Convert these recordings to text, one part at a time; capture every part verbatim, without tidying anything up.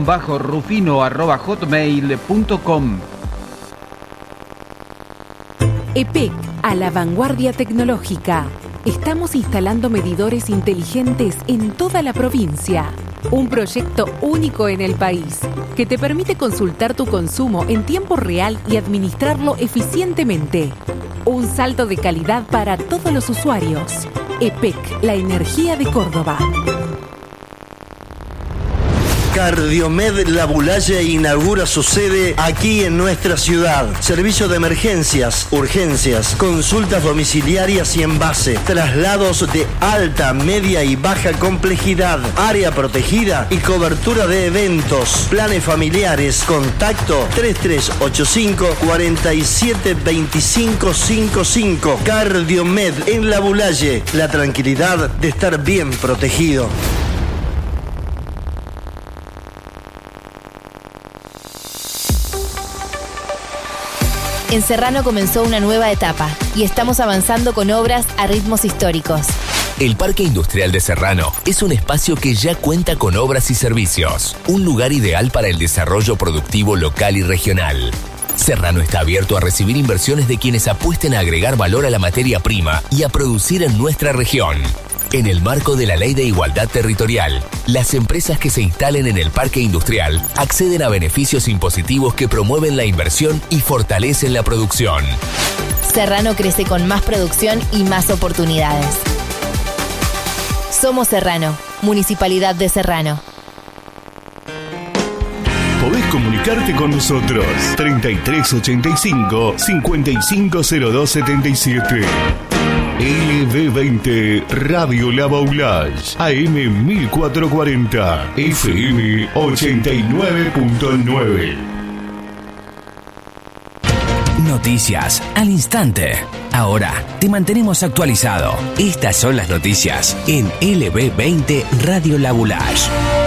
bajo rufino arroba hotmail punto com. E P E C, a la vanguardia tecnológica. Estamos instalando medidores inteligentes en toda la provincia. Un proyecto único en el país, que te permite consultar tu consumo en tiempo real y administrarlo eficientemente. Un salto de calidad para todos los usuarios. E P E C, la energía de Córdoba. Cardiomed Labulaye inaugura su sede aquí en nuestra ciudad. Servicio de emergencias, urgencias, consultas domiciliarias y en base, traslados de alta, media y baja complejidad, área protegida y cobertura de eventos, planes familiares. Contacto tres tres ocho cinco, cuatro siete dos cinco cinco cinco. Cardiomed en Labulaye, la tranquilidad de estar bien protegido. En Serrano comenzó una nueva etapa y estamos avanzando con obras a ritmos históricos. El Parque Industrial de Serrano es un espacio que ya cuenta con obras y servicios, un lugar ideal para el desarrollo productivo local y regional. Serrano está abierto a recibir inversiones de quienes apuesten a agregar valor a la materia prima y a producir en nuestra región. En el marco de la Ley de Igualdad Territorial, las empresas que se instalen en el parque industrial acceden a beneficios impositivos que promueven la inversión y fortalecen la producción. Serrano crece con más producción y más oportunidades. Somos Serrano, Municipalidad de Serrano. Podés comunicarte con nosotros. treinta y tres ochenta y cinco, cincuenta y cinco cero dos setenta y siete. L B veinte Radio La Baulage, A M mil cuatrocientos cuarenta, F M ochenta y nueve punto nueve. Noticias al instante. Ahora te mantenemos actualizado. Estas son las noticias en L B veinte Radio La Baulage.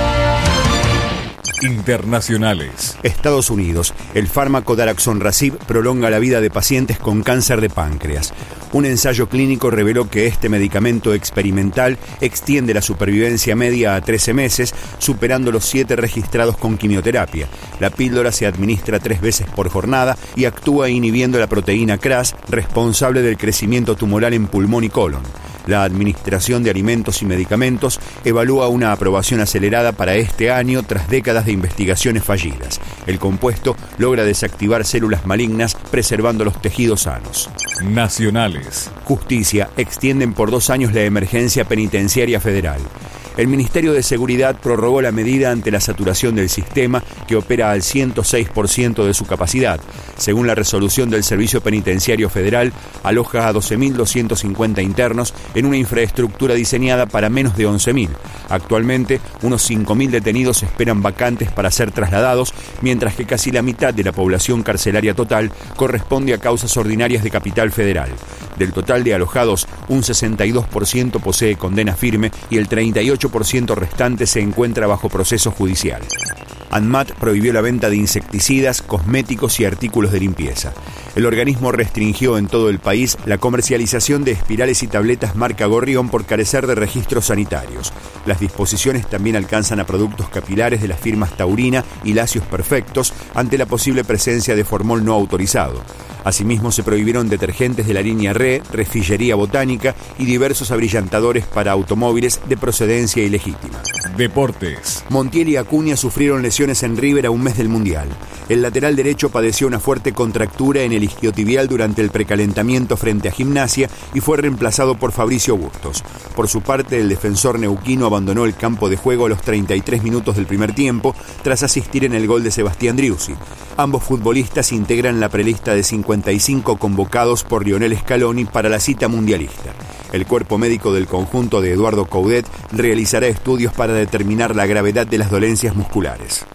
Internacionales. Estados Unidos. El fármaco daraxonrasib prolonga la vida de pacientes con cáncer de páncreas. Un ensayo clínico reveló que este medicamento experimental extiende la supervivencia media a trece meses, superando los siete registrados con quimioterapia. La píldora se administra tres veces por jornada y actúa inhibiendo la proteína C R A S, responsable del crecimiento tumoral en pulmón y colon. La Administración de Alimentos y Medicamentos evalúa una aprobación acelerada para este año tras décadas de investigaciones fallidas. El compuesto logra desactivar células malignas preservando los tejidos sanos. Nacionales. Justicia. Extienden por dos años la emergencia penitenciaria federal. El Ministerio de Seguridad prorrogó la medida ante la saturación del sistema, que opera al ciento seis por ciento de su capacidad. Según la resolución del Servicio Penitenciario Federal, aloja a doce mil doscientos cincuenta internos en una infraestructura diseñada para menos de once mil. Actualmente, unos cinco mil detenidos esperan vacantes para ser trasladados, mientras que casi la mitad de la población carcelaria total corresponde a causas ordinarias de Capital Federal. Del total de alojados, un sesenta y dos por ciento posee condena firme y el treinta y ocho por ciento restante se encuentra bajo proceso judicial. ANMAT prohibió la venta de insecticidas, cosméticos y artículos de limpieza. El organismo restringió en todo el país la comercialización de espirales y tabletas marca Gorrión por carecer de registros sanitarios. Las disposiciones también alcanzan a productos capilares de las firmas Taurina y Lacios Perfectos ante la posible presencia de formol no autorizado. Asimismo, se prohibieron detergentes de la línea R E, Refillería Botánica y diversos abrillantadores para automóviles de procedencia ilegítima. Deportes. Montiel y Acuña sufrieron lesiones en River a un mes del Mundial. El lateral derecho padeció una fuerte contractura en el isquiotibial durante el precalentamiento frente a Gimnasia y fue reemplazado por Fabricio Bustos. Por su parte, el defensor neuquino abandonó el campo de juego a los treinta y tres minutos del primer tiempo tras asistir en el gol de Sebastián Driussi. Ambos futbolistas integran la prelista de cincuenta y cinco convocados por Lionel Scaloni para la cita mundialista. El cuerpo médico del conjunto de Eduardo Coudet realizará estudios para determinar la gravedad de las dolencias musculares.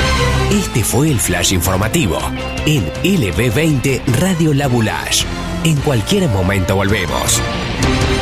Este fue el Flash Informativo en L B veinte Radio La Baulage. En cualquier momento volvemos.